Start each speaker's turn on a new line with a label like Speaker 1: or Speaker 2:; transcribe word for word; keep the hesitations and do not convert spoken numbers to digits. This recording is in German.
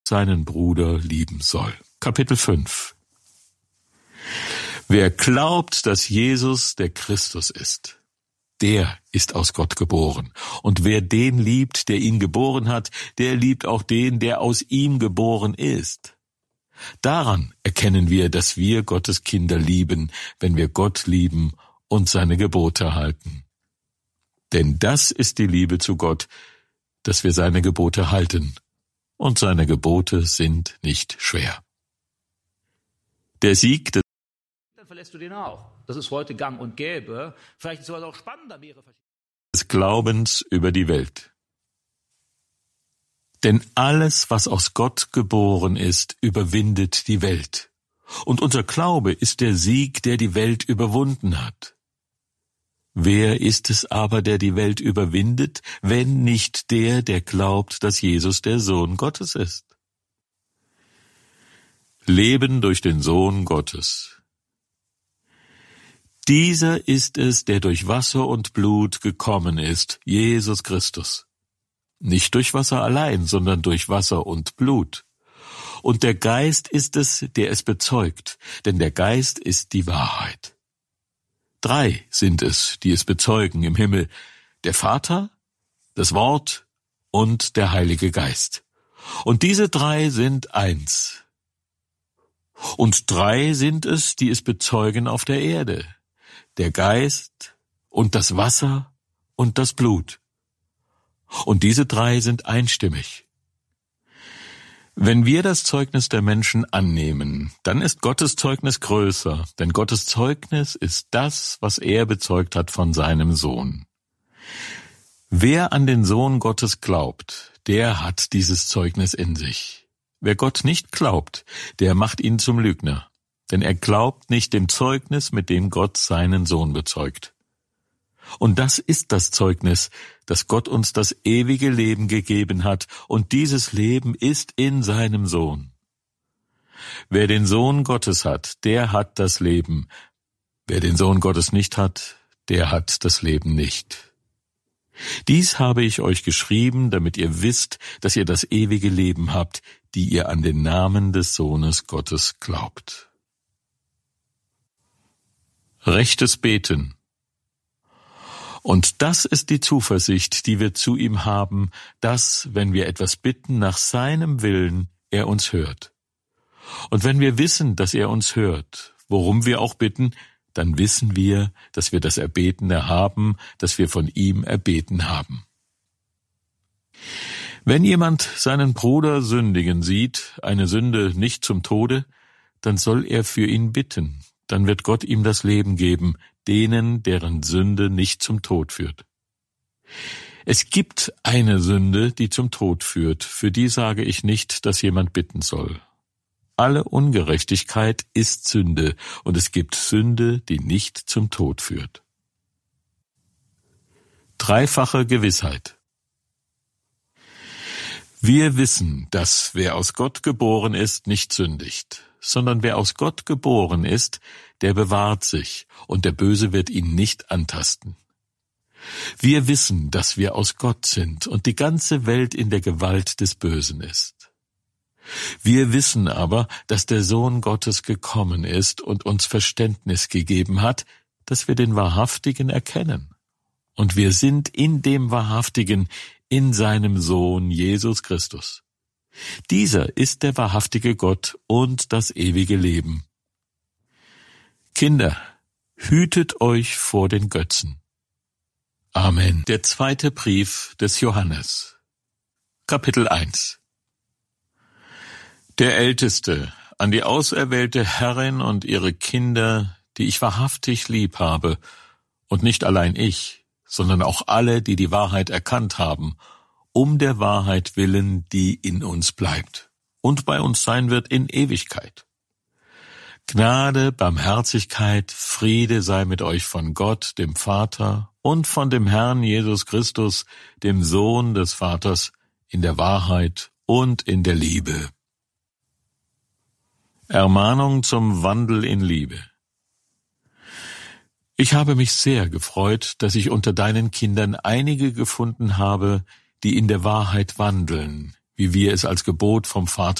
Speaker 1: seinen Bruder lieben soll. Kapitel fünf. Wer glaubt, dass Jesus der Christus ist, der ist aus Gott geboren. Und wer den liebt, der ihn geboren hat, der liebt auch den, der aus ihm geboren ist. Daran erkennen wir, dass wir Gottes Kinder lieben, wenn wir Gott lieben und seine Gebote halten. Denn das ist die Liebe zu Gott, dass wir seine Gebote halten. Und seine Gebote sind nicht schwer. Der Sieg des
Speaker 2: Dann verlässt du den auch. Das ist heute gang und gäbe. Vielleicht soll es auch spannender wäre.
Speaker 1: des Glaubens über die Welt. Denn alles, was aus Gott geboren ist, überwindet die Welt. Und unser Glaube ist der Sieg, der die Welt überwunden hat. Wer ist es aber, der die Welt überwindet, wenn nicht der, der glaubt, dass Jesus der Sohn Gottes ist? Leben durch den Sohn Gottes. Dieser ist es, der durch Wasser und Blut gekommen ist, Jesus Christus. Nicht durch Wasser allein, sondern durch Wasser und Blut. Und der Geist ist es, der es bezeugt, denn der Geist ist die Wahrheit. Drei sind es, die es bezeugen im Himmel: der Vater, das Wort und der Heilige Geist. Und diese drei sind eins. Und drei sind es, die es bezeugen auf der Erde: der Geist und das Wasser und das Blut. Und diese drei sind einstimmig. Wenn wir das Zeugnis der Menschen annehmen, dann ist Gottes Zeugnis größer, denn Gottes Zeugnis ist das, was er bezeugt hat von seinem Sohn. Wer an den Sohn Gottes glaubt, der hat dieses Zeugnis in sich. Wer Gott nicht glaubt, der macht ihn zum Lügner, denn er glaubt nicht dem Zeugnis, mit dem Gott seinen Sohn bezeugt. Und das ist das Zeugnis, dass Gott uns das ewige Leben gegeben hat, und dieses Leben ist in seinem Sohn. Wer den Sohn Gottes hat, der hat das Leben. Wer den Sohn Gottes nicht hat, der hat das Leben nicht. Dies habe ich euch geschrieben, damit ihr wisst, dass ihr das ewige Leben habt, die ihr an den Namen des Sohnes Gottes glaubt. Rechtes Beten. Und das ist die Zuversicht, die wir zu ihm haben, dass, wenn wir etwas bitten nach seinem Willen, er uns hört. Und wenn wir wissen, dass er uns hört, worum wir auch bitten, dann wissen wir, dass wir das Erbetene haben, das wir von ihm erbeten haben. Wenn jemand seinen Bruder sündigen sieht, eine Sünde nicht zum Tode, dann soll er für ihn bitten. Dann wird Gott ihm das Leben geben, denen, deren Sünde nicht zum Tod führt. Es gibt eine Sünde, die zum Tod führt, für die sage ich nicht, dass jemand bitten soll. Alle Ungerechtigkeit ist Sünde, und es gibt Sünde, die nicht zum Tod führt. Dreifache Gewissheit. Wir wissen, dass wer aus Gott geboren ist, nicht sündigt, sondern wer aus Gott geboren ist, der bewahrt sich, und der Böse wird ihn nicht antasten. Wir wissen, dass wir aus Gott sind und die ganze Welt in der Gewalt des Bösen ist. Wir wissen aber, dass der Sohn Gottes gekommen ist und uns Verständnis gegeben hat, dass wir den Wahrhaftigen erkennen. Und wir sind in dem Wahrhaftigen, in seinem Sohn Jesus Christus. Dieser ist der wahrhaftige Gott und das ewige Leben. Kinder, hütet euch vor den Götzen. Amen. Der zweite Brief des Johannes. Kapitel eins. Der Älteste, an die auserwählte Herrin und ihre Kinder, die ich wahrhaftig lieb habe, und nicht allein ich, sondern auch alle, die die Wahrheit erkannt haben, um der Wahrheit willen, die in uns bleibt und bei uns sein wird in Ewigkeit. Gnade, Barmherzigkeit, Friede sei mit euch von Gott, dem Vater, und von dem Herrn Jesus Christus, dem Sohn des Vaters, in der Wahrheit und in der Liebe. Ermahnung zum Wandel in Liebe. Ich habe mich sehr gefreut, dass ich unter deinen Kindern einige gefunden habe, die in der Wahrheit wandeln, wie wir es als Gebot vom Vater